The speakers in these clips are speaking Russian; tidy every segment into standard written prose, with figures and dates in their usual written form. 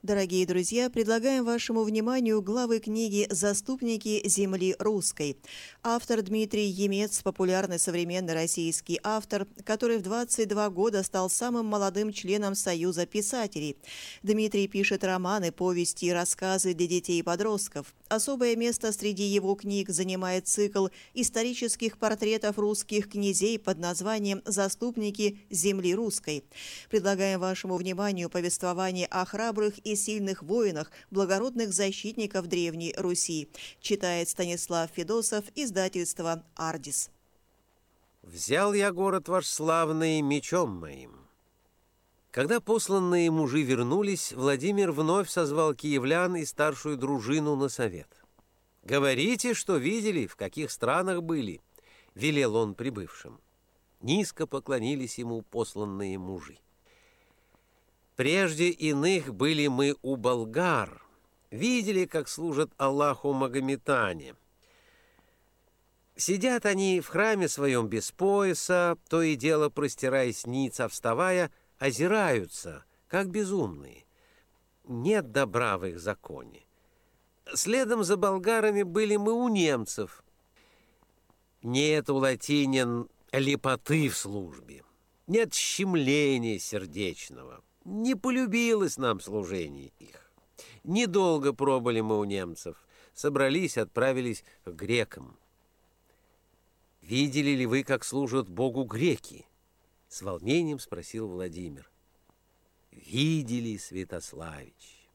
Дорогие друзья, предлагаем вашему вниманию главы книги «Заступники земли русской». Автор Дмитрий Емец – популярный современный российский автор, который в 22 года стал самым молодым членом Союза писателей. Дмитрий пишет романы, повести и рассказы для детей и подростков. Особое место среди его книг занимает цикл исторических портретов русских князей под названием «Заступники земли русской». Предлагаем вашему вниманию повествование о храбрых и сильных воинах, благородных защитников Древней Руси. Читает Станислав Федосов, издательство «Ардис». «Взял я город ваш славный мечом моим». Когда посланные мужи вернулись, Владимир вновь созвал киевлян и старшую дружину на совет. «Говорите, что видели, в каких странах были», — велел он прибывшим. Низко поклонились ему посланные мужи. «Прежде иных были мы у болгар, видели, как служат Аллаху магометане. Сидят они в храме своем без пояса, то и дело простираясь ниц, а вставая, озираются, как безумные. Нет добра в их законе. Следом за болгарами были мы у немцев. Нет у латинин лепоты в службе, нет щемления сердечного. Не полюбилось нам служение их. Недолго пробыли мы у немцев, собрались, отправились к грекам. Видели ли вы, как служат Богу греки? С волнением спросил Владимир. Видели, Святославич.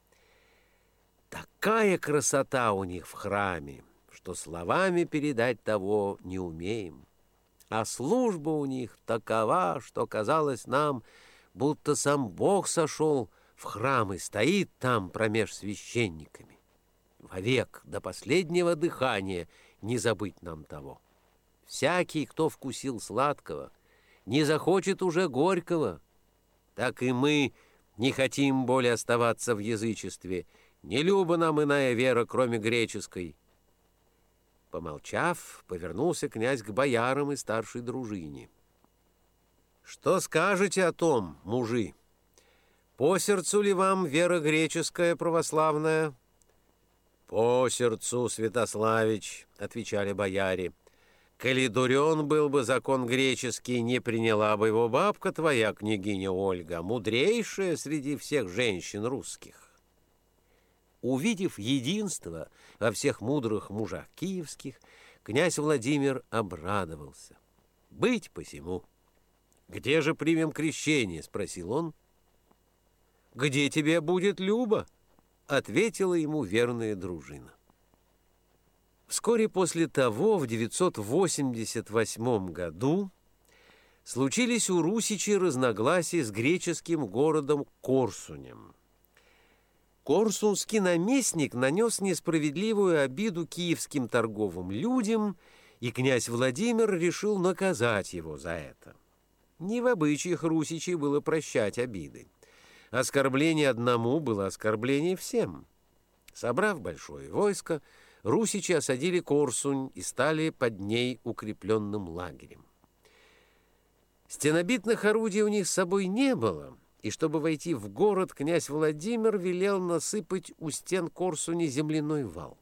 Такая красота у них в храме, что словами передать того не умеем. А служба у них такова, что казалось нам, будто сам Бог сошел в храм и стоит там промеж священниками. Вовек до последнего дыхания не забыть нам того. Всякий, кто вкусил сладкого, не захочет уже горького. Так и мы не хотим более оставаться в язычестве. Не люба нам иная вера, кроме греческой». Помолчав, повернулся князь к боярам и старшей дружине. «Что скажете о том, мужи? По сердцу ли вам вера греческая православная?» «По сердцу, Святославич», — отвечали бояре. «Коли дурен был бы закон греческий, не приняла бы его бабка твоя, княгиня Ольга, мудрейшая среди всех женщин русских». Увидев единство во всех мудрых мужах киевских, князь Владимир обрадовался. «Быть посему». «Где же примем крещение?» — спросил он. «Где тебе будет Люба?» — ответила ему верная дружина. Вскоре после того, в 988 году, случились у русичей разногласия с греческим городом Корсунем. Корсунский наместник нанес несправедливую обиду киевским торговым людям, и князь Владимир решил наказать его за это. Не в обычаях русичей было прощать обиды. Оскорбление одному было оскорбление всем. Собрав большое войско, русичи осадили Корсунь и стали под ней укрепленным лагерем. Стенобитных орудий у них с собой не было, и чтобы войти в город, князь Владимир велел насыпать у стен Корсуни земляной вал.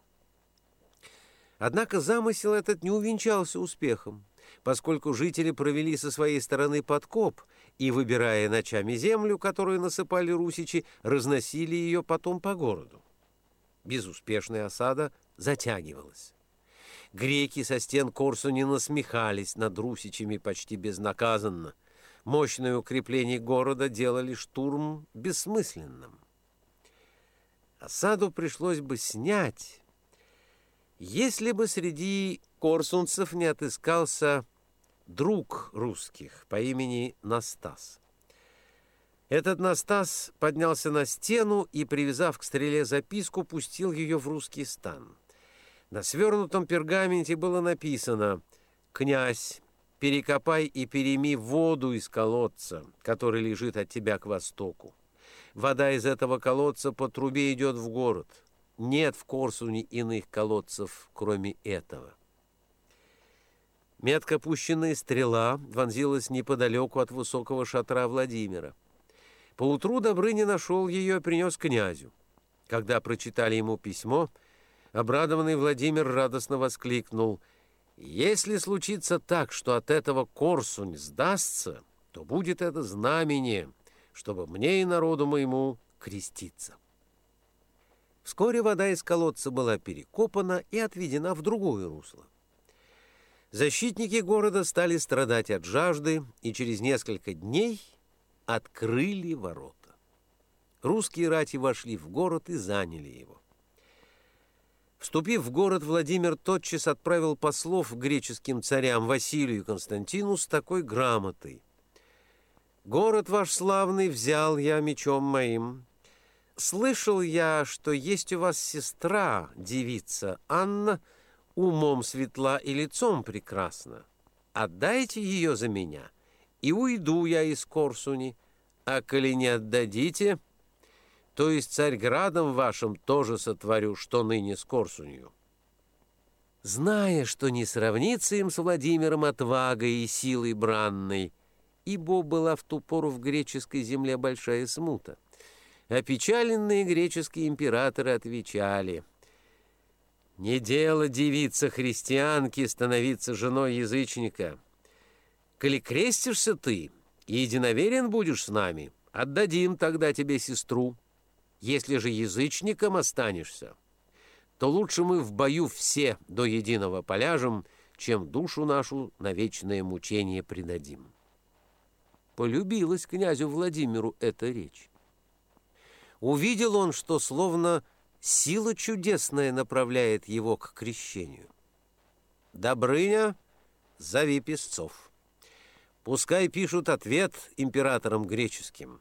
Однако замысел этот не увенчался успехом, поскольку жители провели со своей стороны подкоп и, выбирая ночами землю, которую насыпали русичи, разносили ее потом по городу. Безуспешная осада затягивалась. Греки со стен Корсуни насмехались над русичами почти безнаказанно. Мощные укрепления города делали штурм бессмысленным. Осаду пришлось бы снять, если бы среди корсунцев не отыскался друг русских по имени Настас. Этот Настас поднялся на стену и, привязав к стреле записку, пустил ее в русский стан. На свернутом пергаменте было написано: «Князь, перекопай и переми воду из колодца, который лежит от тебя к востоку. Вода из этого колодца по трубе идет в город. Нет в Корсуне иных колодцев, кроме этого». Метко пущенная стрела вонзилась неподалеку от высокого шатра Владимира. Поутру Добрыня нашел ее и принес князю. Когда прочитали ему письмо, обрадованный Владимир радостно воскликнул: «Если случится так, что от этого Корсунь сдастся, то будет это знамение, чтобы мне и народу моему креститься». Вскоре вода из колодца была перекопана и отведена в другое русло. Защитники города стали страдать от жажды и через несколько дней открыли ворота. Русские рати вошли в город и заняли его. Вступив в город, Владимир тотчас отправил послов к греческим царям Василию и Константину с такой грамотой: «Город ваш славный взял я мечом моим. Слышал я, что есть у вас сестра, девица Анна, умом светла и лицом прекрасна. Отдайте ее за меня, и уйду я из Корсуни, а коли не отдадите, то и с Царьградом вашим тоже сотворю, что ныне с Корсунью». Зная, что не сравнится им с Владимиром отвагой и силой бранной, ибо была в ту пору в греческой земле большая смута, опечаленные греческие императоры отвечали: «Не дело девице-христианке становиться женой язычника. Коли крестишься ты и единоверен будешь с нами, отдадим тогда тебе сестру. Если же язычником останешься, то лучше мы в бою все до единого поляжем, чем душу нашу на вечное мучение предадим». Полюбилась князю Владимиру эта речь. Увидел он, что словно сила чудесная направляет его к крещению. «Добрыня, зови писцов. Пускай пишут ответ императорам греческим.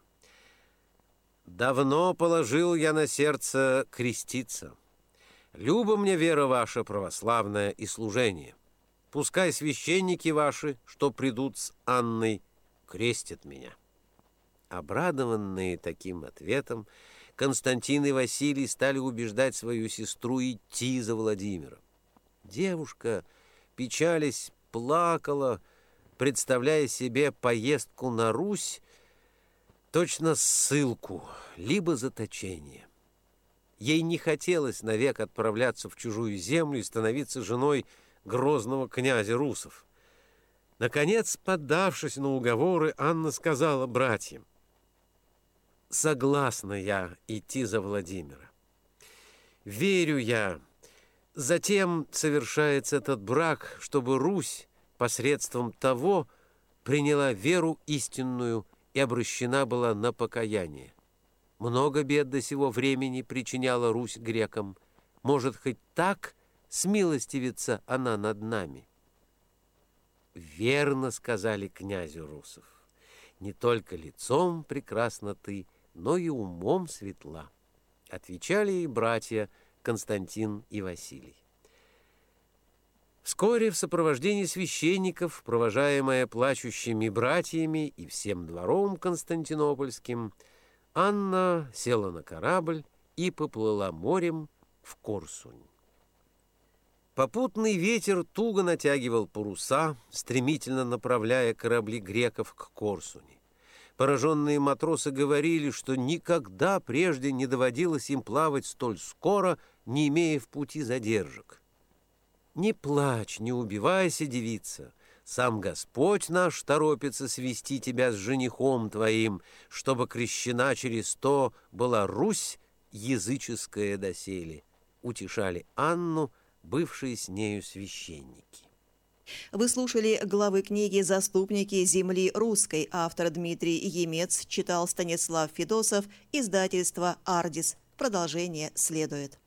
Давно положил я на сердце креститься. Люба мне вера ваша православная и служение. Пускай священники ваши, что придут с Анной, крестят меня». Обрадованные таким ответом, Константин и Василий стали убеждать свою сестру идти за Владимиром. Девушка, печалясь, плакала, представляя себе поездку на Русь, точно ссылку, либо заточение. Ей не хотелось навек отправляться в чужую землю и становиться женой грозного князя русов. Наконец, поддавшись на уговоры, Анна сказала братьям: «Согласна я идти за Владимира. Верю я, затем совершается этот брак, чтобы Русь посредством того приняла веру истинную и обращена была на покаяние. Много бед до сего времени причиняла Русь грекам. Может, хоть так смилостивится она над нами». «Верно, — сказали князю русов, — не только лицом прекрасна ты, но и умом светла», — отвечали ей братья Константин и Василий. Вскоре в сопровождении священников, провожаемая плачущими братьями и всем двором константинопольским, Анна села на корабль и поплыла морем в Корсунь. Попутный ветер туго натягивал паруса, стремительно направляя корабли греков к Корсуни. Пораженные матросы говорили, что никогда прежде не доводилось им плавать столь скоро, не имея в пути задержек. «Не плачь, не убивайся, девица. Сам Господь наш торопится свести тебя с женихом твоим, чтобы крещена через то была Русь языческая доселе», — утешали Анну бывшие с нею священники. Вы слушали главы книги «Заступники земли русской». Автор Дмитрий Емец, читал Станислав Федосов, издательство «Ардис». Продолжение следует.